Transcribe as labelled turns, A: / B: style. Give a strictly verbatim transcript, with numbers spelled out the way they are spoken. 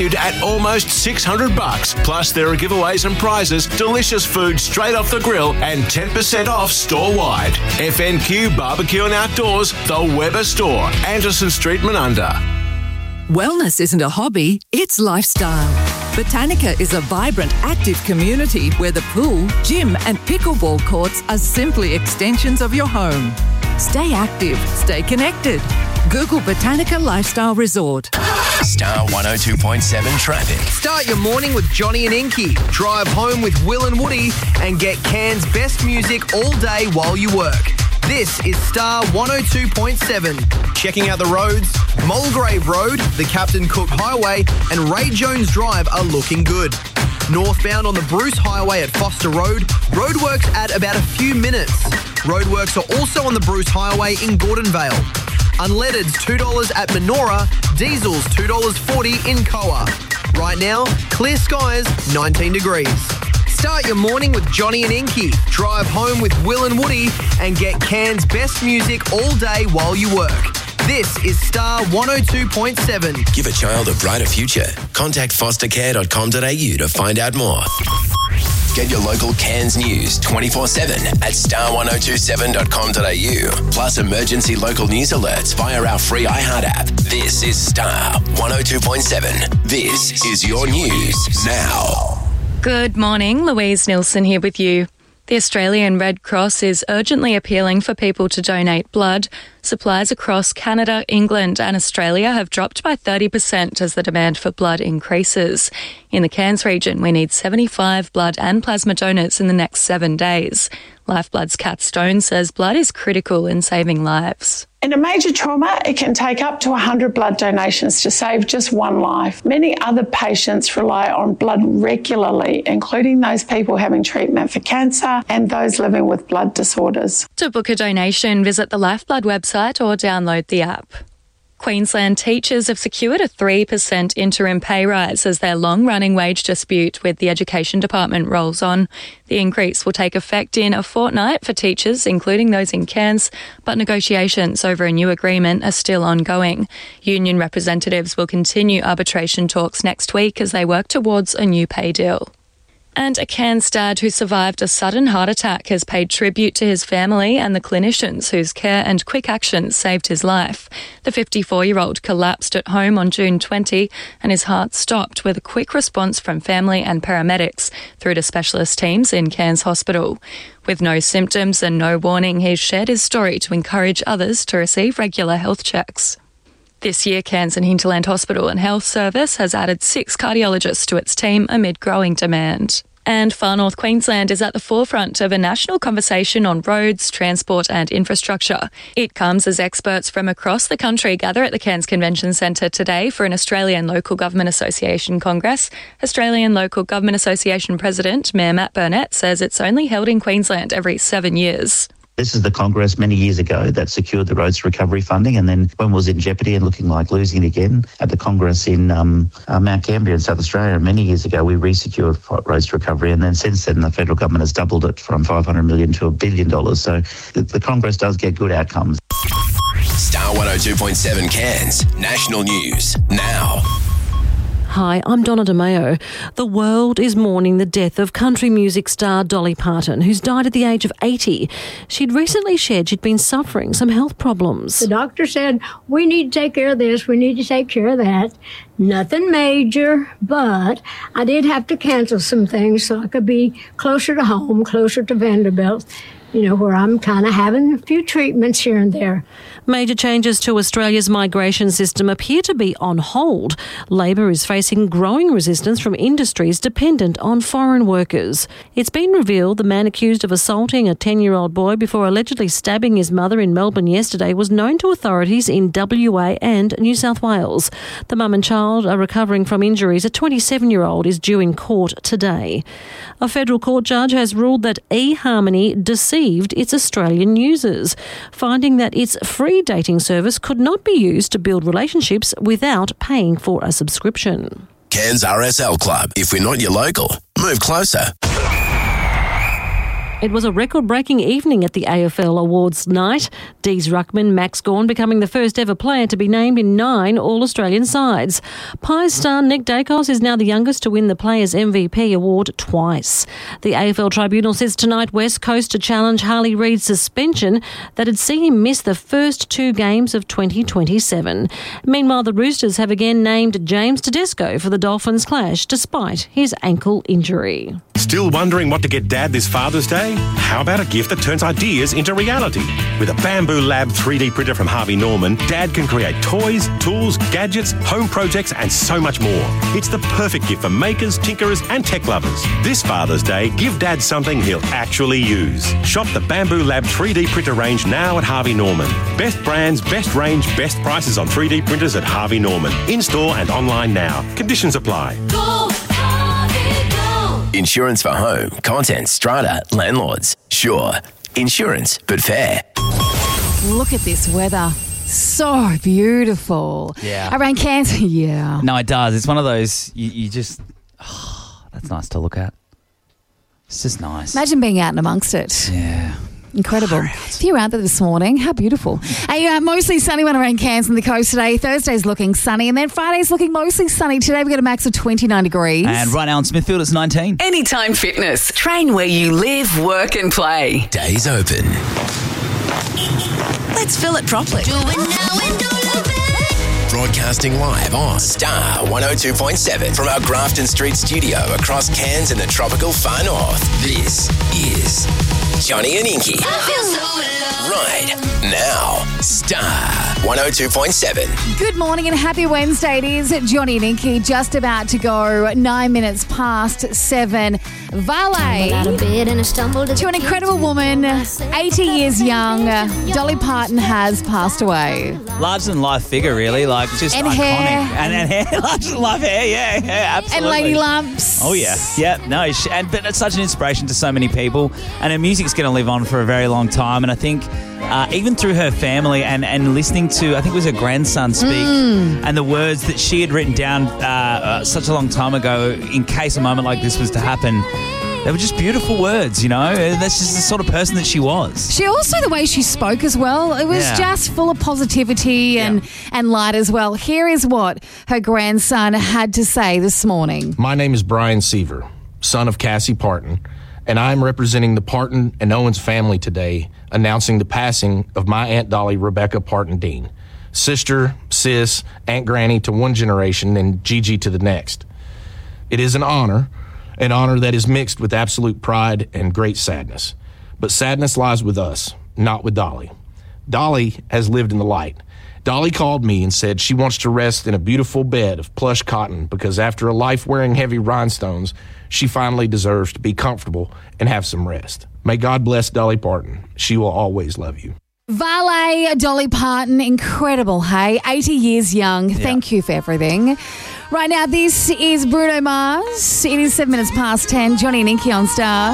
A: At almost six hundred bucks. Plus, there are giveaways and prizes, delicious food straight off the grill, and ten percent off store-wide. F N Q Barbecue and Outdoors, the Weber Store, Anderson Street, Menunda.
B: Wellness isn't a hobby, it's lifestyle. Botanica is a vibrant, active community where the pool, gym and pickleball courts are simply extensions of your home. Stay active, stay connected. Google Botanica Lifestyle Resort.
C: Star one oh two point seven traffic.
D: Start your morning with Johnny and Inky. Drive home with Will and Woody and get Cairns' best music all day while you work. This is Star one oh two point seven. Checking out the roads, Mulgrave Road, the Captain Cook Highway and Ray Jones Drive are looking good. Northbound on the Bruce Highway at Foster Road, roadworks add about a few minutes. Roadworks are also on the Bruce Highway in Gordonvale. Unleaded's two dollars at Menora, diesel's two dollars forty in Coa. Right now, clear skies, nineteen degrees. Start your morning with Johnny and Inky. Drive home with Will and Woody and get Cairns' best music all day while you work. This is Star one oh two point seven.
C: Give a child a brighter future. Contact foster care dot com dot a u to find out more. Get your local Cairns news twenty-four seven at star one oh two seven dot com dot a u. Plus emergency local news alerts via our free iHeart app. This is Star one oh two point seven. This is your news now.
E: Good morning, Louise Nilsson here with you. The Australian Red Cross is urgently appealing for people to donate blood. Supplies across Canada, England and Australia have dropped by thirty percent as the demand for blood increases. In the Cairns region, we need seventy-five blood and plasma donors in the next seven days. Lifeblood's Kat Stone says blood is critical in saving lives.
F: In a major trauma, it can take up to one hundred blood donations to save just one life. Many other patients rely on blood regularly, including those people having treatment for cancer and those living with blood disorders.
E: To book a donation, visit the Lifeblood website or download the app. Queensland teachers have secured a three percent interim pay rise as their long-running wage dispute with the Education Department rolls on. The increase will take effect in a fortnight for teachers, including those in Cairns, but negotiations over a new agreement are still ongoing. Union representatives will continue arbitration talks next week as they work towards a new pay deal. And a Cairns dad who survived a sudden heart attack has paid tribute to his family and the clinicians whose care and quick actions saved his life. The fifty-four-year-old collapsed at home on June twentieth and his heart stopped with a quick response from family and paramedics through to specialist teams in Cairns Hospital. With no symptoms and no warning, he's shared his story to encourage others to receive regular health checks. This year, Cairns and Hinterland Hospital and Health Service has added six cardiologists to its team amid growing demand. And Far North Queensland is at the forefront of a national conversation on roads, transport and infrastructure. It comes as experts from across the country gather at the Cairns Convention Centre today for an Australian Local Government Association Congress. Australian Local Government Association President Mayor Matt Burnett says it's only held in Queensland every seven years.
G: This is the Congress many years ago that secured the roads recovery funding, and then one was in jeopardy and looking like losing it again at the Congress in um, uh, Mount Gambier in South Australia. Many years ago, we resecured roads recovery, and then since then, the federal government has doubled it from five hundred million dollars to a billion dollars. So the, the Congress does get good outcomes.
C: Star one oh two point seven Cairns, national news now.
H: Hi, I'm Donna DeMeo. The world is mourning the death of country music star Dolly Parton, who's died at the age of eighty. She'd recently shared she'd been suffering some health problems.
I: The doctor said, we need to take care of this, we need to take care of that. Nothing major, but I did have to cancel some things so I could be closer to home, closer to Vanderbilt, you know, where I'm kind of having a few treatments here and there.
H: Major changes to Australia's migration system appear to be on hold. Labor is facing growing resistance from industries dependent on foreign workers. It's been revealed the man accused of assaulting a ten-year-old boy before allegedly stabbing his mother in Melbourne yesterday was known to authorities in W A and New South Wales. The mum and child are recovering from injuries. A twenty-seven-year-old is due in court today. A federal court judge has ruled that eHarmony deceived its Australian users, finding that its free dating service could not be used to build relationships without paying for a subscription.
C: Cairns R S L Club. If we're not your local, move closer.
H: It was a record-breaking evening at the A F L Awards night. Dees ruckman Max Gawn becoming the first ever player to be named in nine All-Australian sides. Pies star Nick Dacos is now the youngest to win the Players' M V P award twice. The A F L Tribunal says tonight West Coast to challenge Harley Reid's suspension that had seen him miss the first two games of twenty twenty-seven. Meanwhile, the Roosters have again named James Tedesco for the Dolphins clash despite his ankle injury.
J: Still wondering what to get Dad this Father's Day? How about a gift that turns ideas into reality? With a Bamboo Lab three D printer from Harvey Norman, Dad can create toys, tools, gadgets, home projects and so much more. It's the perfect gift for makers, tinkerers and tech lovers. This Father's Day, give Dad something he'll actually use. Shop the Bamboo Lab three D printer range now at Harvey Norman. Best brands, best range, best prices on three D printers at Harvey Norman. In-store and online now. Conditions apply.
C: Go, Harvey, go. Insurance for home, contents, strata, landlords. Sure. Insurance, but fair.
K: Look at this weather. So beautiful.
L: Yeah.
K: Around Cairns, yeah.
L: No, it does. It's one of those, you, you just, oh, that's nice to look at. It's just nice.
K: Imagine being out and amongst it.
L: Yeah.
K: Incredible. If you were out there this morning, how beautiful. A uh, mostly sunny one around Cairns and the coast today. Thursday's looking sunny, and then Friday's looking mostly sunny. Today we've got a max of twenty-nine degrees.
L: And right now in Smithfield it's nineteen.
B: Anytime Fitness. Train where you live, work and play.
C: Days open.
B: Let's fill it properly.
C: Do it now and all of it. Broadcasting live on Star one oh two point seven from our Grafton Street studio across Cairns and the tropical far north. This is Johnny and Inky. I feel so alive. Right now, Star one oh two point seven.
K: Good morning and happy Wednesday. It is Johnny and Inky, just about to go nine minutes past seven. Valet to an incredible woman, eighty years young. Dolly Parton has passed away.
L: Larger than life figure, really, like just
K: and
L: iconic.
K: Hair.
L: And, and hair, larger than life hair, yeah, yeah, absolutely.
K: And Lady Lumps.
L: Oh yeah, yeah, no, she, and but it's such an inspiration to so many people, and her music's going to live on for a very long time. And I think uh, even through her family and, and listening to, I think it was her grandson speak,
K: Mm.
L: and the words that she had written down uh, uh, such a long time ago, in case a moment like this was to happen. They were just beautiful words, you know. That's just the sort of person that she was.
K: She also, the way she spoke as well, it was
L: Yeah.
K: just full of positivity and, and light as well. Here is what her grandson had to say this morning.
M: My name is Brian Seaver, son of Cassie Parton, and I'm representing the Parton and Owens family today, announcing the passing of my Aunt Dolly Rebecca Parton Dean, sister, sis, Aunt Granny to one generation and Gigi to the next. It is an honor, an honor that is mixed with absolute pride and great sadness. But sadness lies with us, not with Dolly. Dolly has lived in the light. Dolly called me and said she wants to rest in a beautiful bed of plush cotton because after a life wearing heavy rhinestones, she finally deserves to be comfortable and have some rest. May God bless Dolly Parton. She will always love you.
K: Valet, Dolly Parton, incredible, hey? eighty years young.
M: Yeah.
K: Thank you for everything. Right now, this is Bruno Mars. It is seven minutes past ten. Johnny and Inky on Star.